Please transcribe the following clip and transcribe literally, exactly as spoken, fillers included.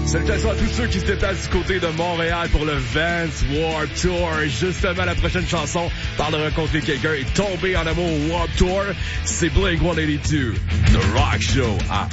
Salutations à tous ceux qui se déplacent du côté de Montréal pour le Vans Warped Tour. Justement, la prochaine chanson parle de rencontrer quelqu'un et tomber en amour au Warped Tour. C'est Blink cent quatre-vingt-deux, The Rock Show à